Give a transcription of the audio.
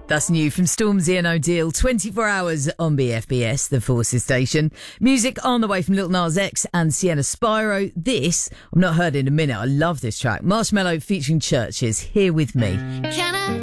That's new from Stormzy and O'Deal, 24 hours on BFBS, the Forces station. Music on the way from Lil Nas X and Sienna Spyro. This, I've not heard in a minute. I love this track. Marshmello featuring Churches, Here With Me. Can I